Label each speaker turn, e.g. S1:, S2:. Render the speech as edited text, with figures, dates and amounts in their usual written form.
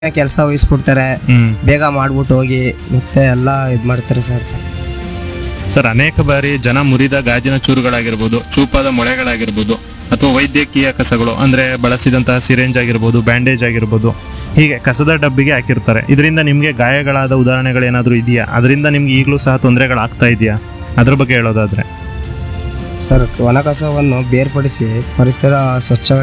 S1: ಕೆಲಸ ವಹಿಸ್ಬಿಡ್ತಾರೆ,
S2: ಹ್ಮ್
S1: ಬೇಗ ಮಾಡ್ಬಿಟ್ಟು ಹೋಗಿ ಮತ್ತೆ ಎಲ್ಲ ಇದು ಮಾಡ್ತಾರೆ ಸರ್.
S2: ಸರ್, ಅನೇಕ ಬಾರಿ ಜನ ಮುರಿದ ಗಾಜಿನ ಚೂರುಗಳಾಗಿರ್ಬೋದು, ಚೂಪಾದ ಮೊಳೆಗಳಾಗಿರ್ಬೋದು, ಅಥವಾ ವೈದ್ಯಕೀಯ ಕಸಗಳು ಅಂದ್ರೆ ಬಳಸಿದಂತಹ ಸಿರೆಂಜ್ ಆಗಿರ್ಬೋದು, ಬ್ಯಾಂಡೇಜ್ ಆಗಿರ್ಬೋದು, ಹೀಗೆ ಕಸದ ಡಬ್ಬಿಗೆ ಹಾಕಿರ್ತಾರೆ. ಇದರಿಂದ ನಿಮಗೆ ಗಾಯಗಳಾದ ಉದಾಹರಣೆಗಳೇನಾದರೂ ಇದೆಯಾ? ಅದರಿಂದ ನಿಮ್ಗೆ ಈಗಲೂ ಸಹ ತೊಂದರೆಗಳಾಗ್ತಾ ಇದೆಯಾ? ಅದ್ರ ಬಗ್ಗೆ ಹೇಳೋದಾದ್ರೆ.
S1: ಸರ್, ಒಣ ಕಸವನ್ನು ಬೇರ್ಪಡಿಸಿ ಪರಿಸರ ಸ್ವಚ್ಛ